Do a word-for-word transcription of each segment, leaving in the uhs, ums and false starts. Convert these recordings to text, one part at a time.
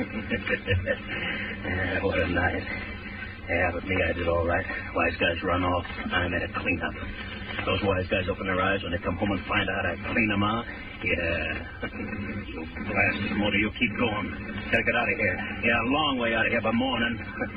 Yeah, what a night. Yeah, but me, I did all right. Wise guys run off. I made a cleanup. Those wise guys open their eyes when they come home and find out I clean them out. Yeah. You blasted motor, you keep going. Gotta get out of here. Yeah, a long way out of here by morning.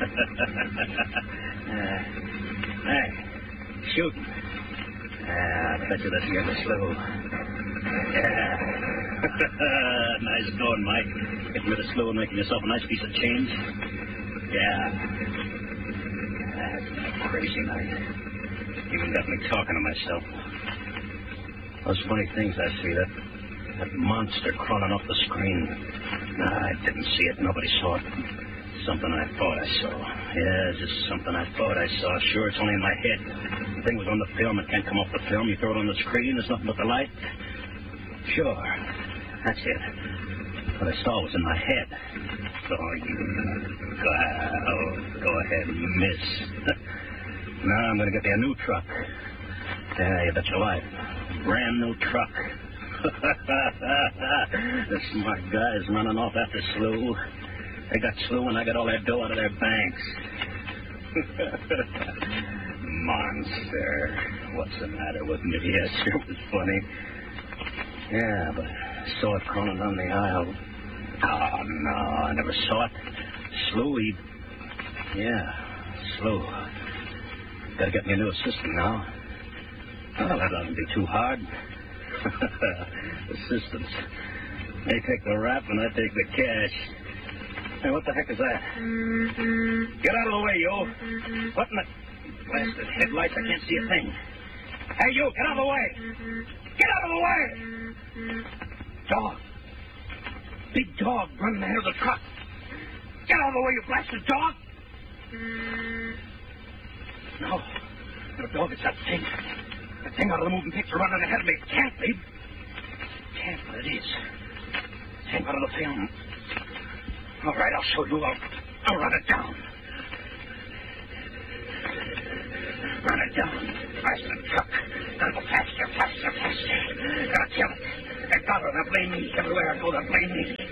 uh, hey, shooting. Yeah, I bet you that's the end of slow. Yeah. Nice going, Mike. Getting rid of slow and making yourself a nice piece of change. Yeah. That's a crazy night. Even got me talking to myself. Those funny things I see, that that monster crawling off the screen. Nah, I didn't see it. Nobody saw it. Something I thought I saw. Yeah, just something I thought I saw. Sure, it's only in my head. The thing was on the film. It can't come off the film. You throw it on the screen. There's nothing but the light. Sure. That's it. What I saw was in my head. Oh, you... Oh, go ahead, miss. Now I'm going to get me a new truck. Yeah, you bet your life. Brand new truck. The smart guys running off after Slew. They got Slew and I got all that dough out of their banks. Monster. What's the matter with me? Yes, sure was funny. Yeah, but I saw it crawling down the aisle. Oh, no, I never saw it. Slew, he... Yeah, Slew. Gotta get me a new assistant now. Oh, that doesn't be too hard. Assistants. They take the rap and I take the cash. Hey, what the heck is that? Mm-hmm. Get out of the way, you. Mm-hmm. What in the... Blasted headlights, I can't see a thing. Hey, you, get out of the way. Mm-hmm. Get out of the way. Mm-hmm. Dog. Big dog running ahead of the truck. Get out of the way, you blasted dog. Mm-hmm. No. No, dog, it's that thing. That thing out of the moving picture running ahead of me. It can't be. It can't, but it is. It came out of the film. All right, I'll show you. I'll, I'll run it down. Run it down. Faster the truck. Gotta go faster, faster, faster. Gotta kill it. I got her. They blame me. Everywhere I go, they blame me.